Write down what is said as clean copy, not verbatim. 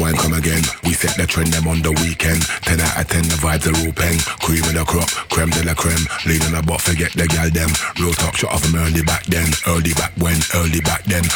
wine come again. We set the trend them on the weekend. 10 out of 10 the vibes are all peng. Cream in the crop, creme de la creme. Lean on the butt, forget the gal them. Real talk shot off them early back then. Early back when, early back then.